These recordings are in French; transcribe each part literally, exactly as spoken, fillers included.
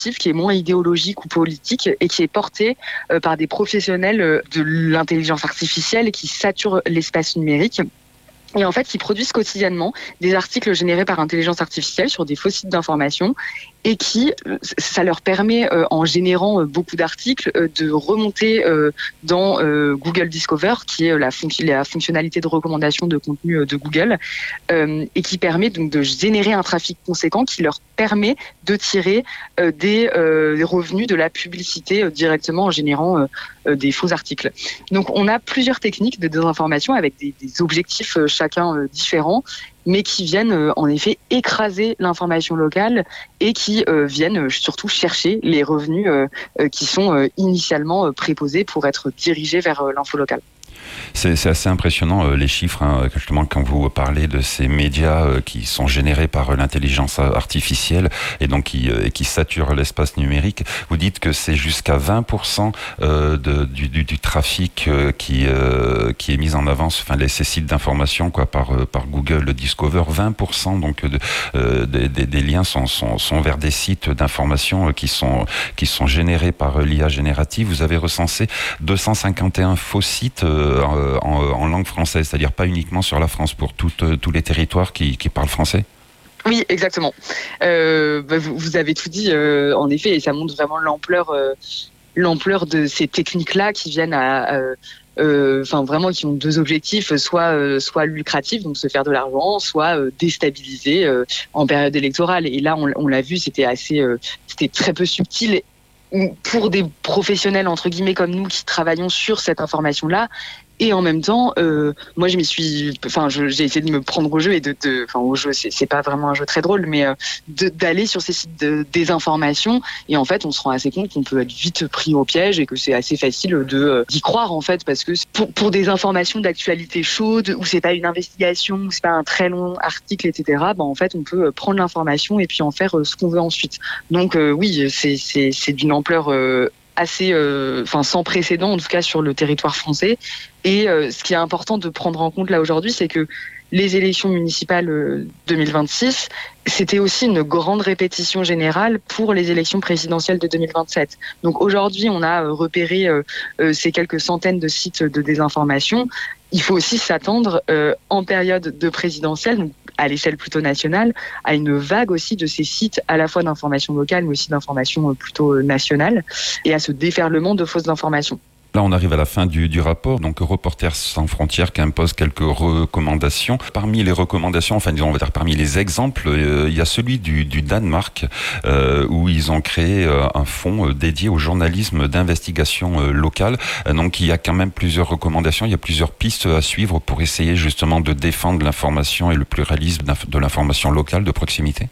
qui est moins idéologique ou politique et qui est porté euh, par des professionnels euh, de l'intelligence artificielle qui saturent l'espace numérique. Et en fait, qui produisent quotidiennement des articles générés par intelligence artificielle sur des faux sites d'information et qui, ça leur permet, euh, en générant beaucoup d'articles, euh, de remonter euh, dans euh, Google Discover, qui est la, fonc- la fonctionnalité de recommandation de contenu euh, de Google, euh, et qui permet donc de générer un trafic conséquent qui leur permet de tirer euh, des, euh, des revenus de la publicité euh, directement en générant euh, euh, des faux articles. Donc, on a plusieurs techniques de désinformation avec des, des objectifs euh, chacun euh, différents, mais qui viennent euh, en effet écraser l'information locale et qui euh, viennent euh, surtout chercher les revenus euh, euh, qui sont euh, initialement euh, préposés pour être dirigés vers euh, l'info locale. C'est, c'est assez impressionnant euh, les chiffres, hein, justement quand vous parlez de ces médias euh, qui sont générés par euh, l'intelligence artificielle et donc qui, euh, qui saturent l'espace numérique. Vous dites que c'est jusqu'à vingt pour cent euh, de, du, du, du trafic euh, qui, euh, qui est mis en avance, enfin les, ces sites d'information quoi, par, euh, par Google Discover, vingt pour cent donc de, euh, des, des, des liens sont, sont, sont vers des sites d'information euh, qui, sont, qui sont générés par euh, l'I A générative. Vous avez recensé deux cent cinquante et un faux sites euh, En, en langue française, c'est-à-dire pas uniquement sur la France, pour toutes, tous les territoires qui, qui parlent français? Oui, exactement. Euh, bah, vous, vous avez tout dit, euh, en effet, et ça montre vraiment l'ampleur, euh, l'ampleur de ces techniques-là qui viennent à... Euh, euh, enfin vraiment qui ont deux objectifs, soit euh, soit lucratif, donc se faire de l'argent, soit euh, déstabiliser euh, en période électorale. Et là, on, on l'a vu, c'était assez, euh, c'était très peu subtil. Pour des professionnels entre guillemets comme nous qui travaillons sur cette information-là, et en même temps, euh, moi je m'y suis, enfin je, j'ai essayé de me prendre au jeu et de, de enfin au jeu, c'est, c'est pas vraiment un jeu très drôle, mais euh, de, d'aller sur ces sites de désinformation et en fait on se rend assez compte qu'on peut être vite pris au piège et que c'est assez facile de d'y croire en fait parce que pour pour des informations d'actualité chaude où c'est pas une investigation, où c'est pas un très long article, et cetera. Ben en fait on peut prendre l'information et puis en faire ce qu'on veut ensuite. Donc euh, oui, c'est c'est c'est d'une ampleur euh, assez, enfin euh, sans précédent en tout cas sur le territoire français. Et euh, ce qui est important de prendre en compte là aujourd'hui, c'est que les élections municipales euh, deux mille vingt-six, c'était aussi une grande répétition générale pour les élections présidentielles de deux mille vingt-sept. Donc aujourd'hui, on a euh, repéré euh, euh, ces quelques centaines de sites de désinformation. Il faut aussi s'attendre euh, en période de présidentielle, donc à l'échelle plutôt nationale, à une vague aussi de ces sites à la fois d'information locale, mais aussi d'information plutôt nationale, et à ce déferlement de fausses informations. Là, on arrive à la fin du, du rapport. Donc, Reporters sans frontières qui impose quelques recommandations. Parmi les recommandations, enfin, disons, on va dire parmi les exemples, euh, il y a celui du, du Danemark, euh, où ils ont créé euh, un fonds euh, dédié au journalisme d'investigation euh, locale. Euh, donc, il y a quand même plusieurs recommandations. Il y a plusieurs pistes à suivre pour essayer justement de défendre l'information et le pluralisme de l'information locale de proximité.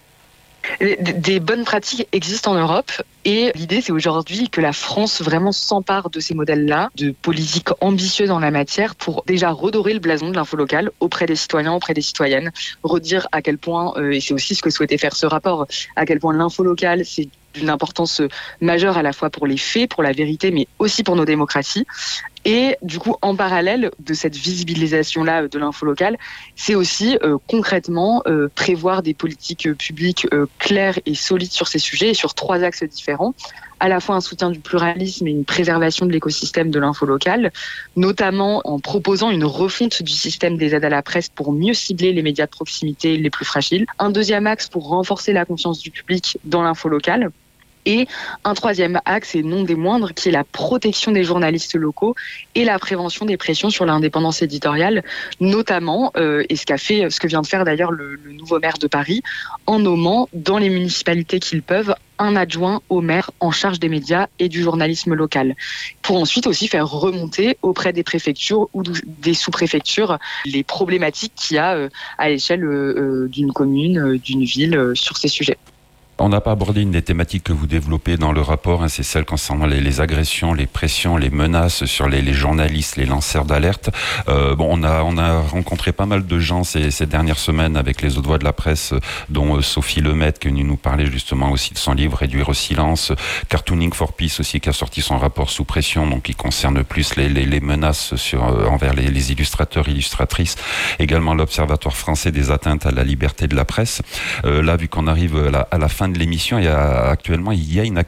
Des bonnes pratiques existent en Europe et l'idée c'est aujourd'hui que la France vraiment s'empare de ces modèles-là, de politiques ambitieuses en la matière pour déjà redorer le blason de l'info locale auprès des citoyens, auprès des citoyennes, redire à quel point, euh, et c'est aussi ce que souhaitait faire ce rapport, à quel point l'info locale c'est d'une importance majeure à la fois pour les faits, pour la vérité, mais aussi pour nos démocraties. Et du coup, en parallèle de cette visibilisation-là de l'info locale, c'est aussi euh, concrètement euh, prévoir des politiques euh, publiques euh, claires et solides sur ces sujets et sur trois axes différents. À la fois un soutien du pluralisme et une préservation de l'écosystème de l'info locale, notamment en proposant une refonte du système des aides à la presse pour mieux cibler les médias de proximité les plus fragiles. Un deuxième axe pour renforcer la confiance du public dans l'info locale. Et un troisième axe, et non des moindres, qui est la protection des journalistes locaux et la prévention des pressions sur l'indépendance éditoriale, notamment, euh, et ce qu'a fait, ce que vient de faire d'ailleurs le, le nouveau maire de Paris, en nommant dans les municipalités qu'ils peuvent un adjoint au maire en charge des médias et du journalisme local, pour ensuite aussi faire remonter auprès des préfectures ou des sous-préfectures les problématiques qu'il y a euh, à l'échelle euh, d'une commune, euh, d'une ville euh, sur ces sujets. On n'a pas abordé une des thématiques que vous développez dans le rapport, hein, c'est celle concernant les, les agressions, les pressions, les menaces sur les, les journalistes, les lanceurs d'alerte. Euh, bon, on a on a rencontré pas mal de gens ces, ces dernières semaines avec les autres voix de la presse, dont euh, Sophie Lemaitre qui nous parlait justement aussi de son livre Réduire au silence, Cartooning for Peace aussi qui a sorti son rapport Sous pression, donc qui concerne plus les, les, les menaces sur euh, envers les, les illustrateurs, illustratrices. Également l'Observatoire français des atteintes à la liberté de la presse. Euh, là, vu qu'on arrive à la, à la fin fin de l'émission. Et actuellement, il y a une